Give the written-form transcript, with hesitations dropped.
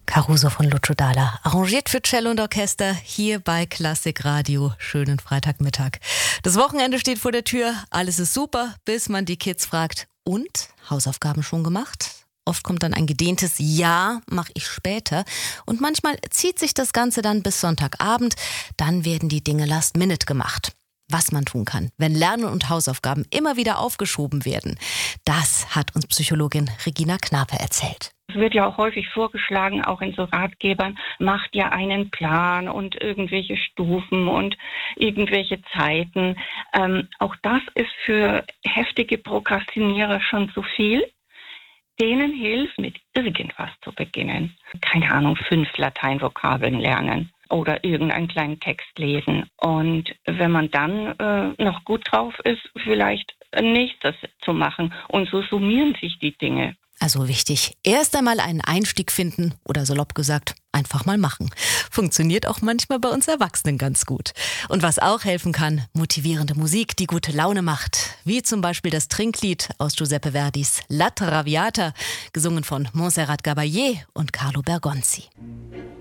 Caruso von Lucio Dalla, arrangiert für Cello und Orchester, hier bei Klassik Radio. Schönen Freitagmittag. Das Wochenende steht vor der Tür, alles ist super, bis man die Kids fragt, und, Hausaufgaben schon gemacht? Oft kommt dann ein gedehntes Ja, mache ich später. Und manchmal zieht sich das Ganze dann bis Sonntagabend, dann werden die Dinge last minute gemacht. Was man tun kann, wenn Lernen und Hausaufgaben immer wieder aufgeschoben werden, das hat uns Psychologin Regina Knape erzählt. Es wird ja auch häufig vorgeschlagen, auch in so Ratgebern, macht ja einen Plan und irgendwelche Stufen und irgendwelche Zeiten. Auch das ist für heftige Prokrastinierer schon zu viel. Denen hilft, mit irgendwas zu beginnen. Keine Ahnung, 5 Lateinvokabeln lernen oder irgendeinen kleinen Text lesen. Und wenn man dann noch gut drauf ist, vielleicht nächstes zu machen. Und so summieren sich die Dinge. Also wichtig, erst einmal einen Einstieg finden oder salopp gesagt, einfach mal machen. Funktioniert auch manchmal bei uns Erwachsenen ganz gut. Und was auch helfen kann, motivierende Musik, die gute Laune macht. Wie zum Beispiel das Trinklied aus Giuseppe Verdis La Traviata, gesungen von Montserrat Caballé und Carlo Bergonzi.